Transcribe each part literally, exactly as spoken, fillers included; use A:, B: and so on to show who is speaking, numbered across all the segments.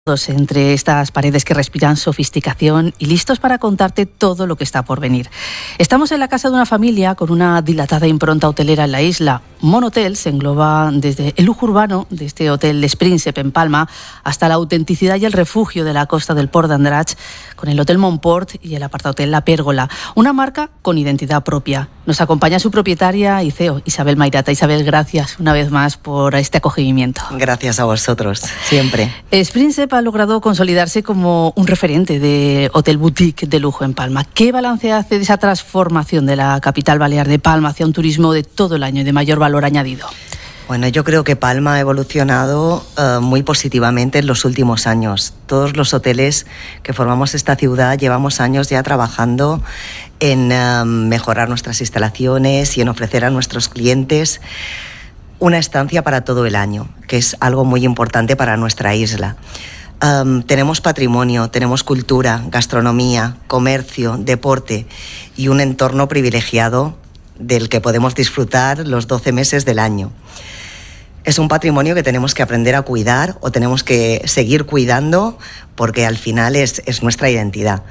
A: Entre estas paredes que respiran sofisticación y listos para contarte todo lo que está por venir. Estamos en la casa de una familia con una dilatada impronta hotelera en la isla. Monotel se engloba desde el lujo urbano de este hotel Les Príncep en Palma hasta la autenticidad y el refugio de la costa del Port d'Andratx con el Hotel Montport y el apartahotel La Pérgola, una marca con identidad propia. Nos acompaña su propietaria y C E O, Isabel Mairata. Isabel, gracias una vez más por este acogimiento.
B: Gracias a vosotros, siempre.
A: Les Príncep ha logrado consolidarse como un referente de hotel boutique de lujo en Palma. ¿Qué balance hace de esa transformación de la capital balear de Palma hacia un turismo de todo el año y de mayor valor añadido?
B: Bueno, yo creo que Palma ha evolucionado uh, muy positivamente en los últimos años. Todos los hoteles que formamos esta ciudad llevamos años ya trabajando en uh, mejorar nuestras instalaciones y en ofrecer a nuestros clientes una estancia para todo el año, que es algo muy importante para nuestra isla. Um, tenemos patrimonio, tenemos cultura, gastronomía, comercio, deporte y un entorno privilegiado del que podemos disfrutar los doce meses del año. Es un patrimonio que tenemos que aprender a cuidar o tenemos que seguir cuidando porque al final es, es nuestra identidad.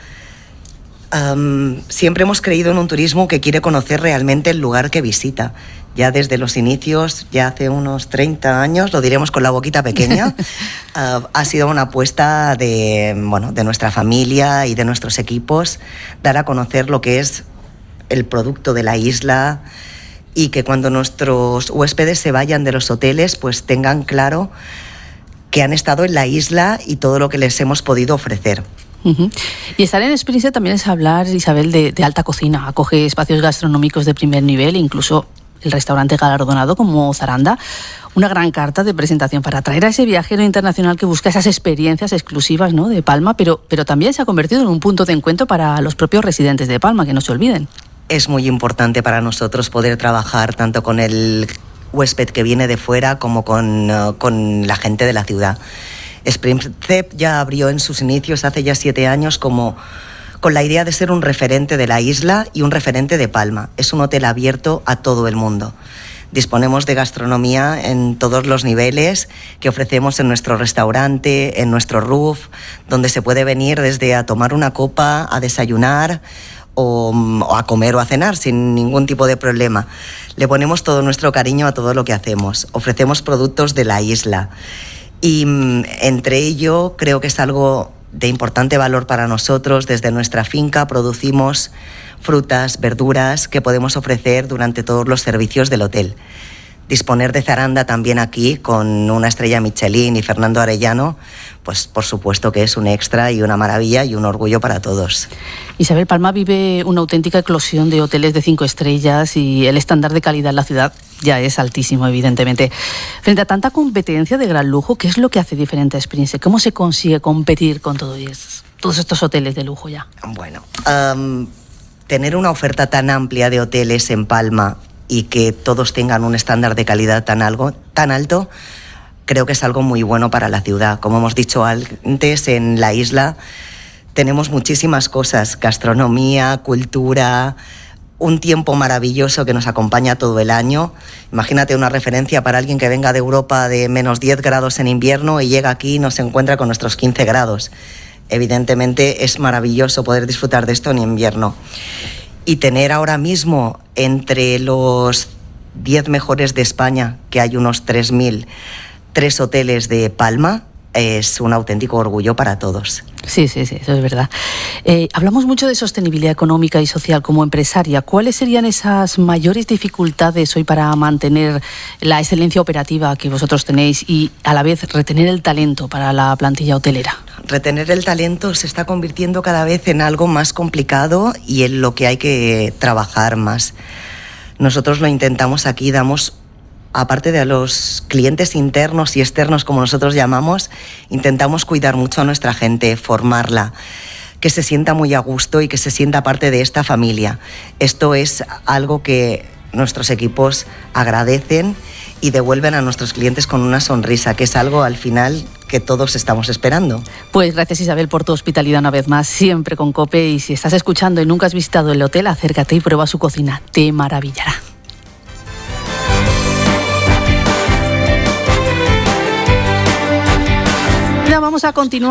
B: Um, siempre hemos creído en un turismo que quiere conocer realmente el lugar que visita. Ya desde los inicios, ya hace unos treinta años, lo diremos con la boquita pequeña, uh, ha sido una apuesta de, bueno, de nuestra familia y de nuestros equipos, dar a conocer lo que es el producto de la isla y que cuando nuestros huéspedes se vayan de los hoteles, pues tengan claro que han estado en la isla y todo lo que les hemos podido ofrecer.
A: Uh-huh. Y estar en Les Príncep también es hablar, Isabel, de, de alta cocina. Acoge espacios gastronómicos de primer nivel, incluso el restaurante galardonado como Zaranda. Una gran carta de presentación para atraer a ese viajero internacional que busca esas experiencias exclusivas, ¿no?, de Palma, pero, pero también se ha convertido en un punto de encuentro para los propios residentes de Palma, que no se olviden.
B: Es muy importante para nosotros poder trabajar tanto con el huésped que viene de fuera como con, uh, con la gente de la ciudad. Les Príncep ya abrió en sus inicios hace ya siete años como con la idea de ser un referente de la isla y un referente de Palma. Es un hotel abierto a todo el mundo. Disponemos de gastronomía en todos los niveles que ofrecemos en nuestro restaurante, en nuestro roof, donde se puede venir desde a tomar una copa, a desayunar o, o a comer o a cenar sin ningún tipo de problema. Le ponemos todo nuestro cariño a todo lo que hacemos. Ofrecemos productos de la isla. Y entre ello creo que es algo de importante valor para nosotros. Desde nuestra finca producimos frutas, verduras que podemos ofrecer durante todos los servicios del hotel. Disponer de Zaranda también aquí con una estrella Michelin y Fernando Arellano, pues por supuesto que es un extra y una maravilla y un orgullo para todos.
A: Isabel, Palma vive una auténtica eclosión de hoteles de cinco estrellas y el estándar de calidad en la ciudad ya es altísimo, evidentemente. Frente a tanta competencia de gran lujo, ¿qué es lo que hace diferente a Les Príncep? ¿Cómo se consigue competir con todo eso, todos estos hoteles de lujo ya?
B: Bueno, um, tener una oferta tan amplia de hoteles en Palma y que todos tengan un estándar de calidad tan, algo, tan alto, creo que es algo muy bueno para la ciudad. Como hemos dicho antes, en la isla tenemos muchísimas cosas, gastronomía, cultura, un tiempo maravilloso que nos acompaña todo el año. Imagínate una referencia para alguien que venga de Europa de menos diez grados en invierno y llega aquí y nos encuentra con nuestros quince grados. Evidentemente es maravilloso poder disfrutar de esto en invierno. Y tener ahora mismo entre los diez mejores de España, que hay unos tres mil, tres hoteles de Palma, es un auténtico orgullo para todos.
A: Sí, sí, sí, eso es verdad. Eh, hablamos mucho de sostenibilidad económica y social como empresaria. ¿Cuáles serían esas mayores dificultades hoy para mantener la excelencia operativa que vosotros tenéis y a la vez retener el talento para la plantilla hotelera?
B: Retener el talento se está convirtiendo cada vez en algo más complicado y en lo que hay que trabajar más. Nosotros lo intentamos aquí, damos, aparte de a los clientes internos y externos, como nosotros llamamos, intentamos cuidar mucho a nuestra gente, formarla, que se sienta muy a gusto y que se sienta parte de esta familia. Esto es algo que nuestros equipos agradecen y devuelven a nuestros clientes con una sonrisa, que es algo al final que todos estamos esperando.
A: Pues gracias, Isabel, por tu hospitalidad una vez más, siempre con COPE. Y si estás escuchando y nunca has visitado el hotel, acércate y prueba su cocina, te maravillará. Vamos vamos a continuar.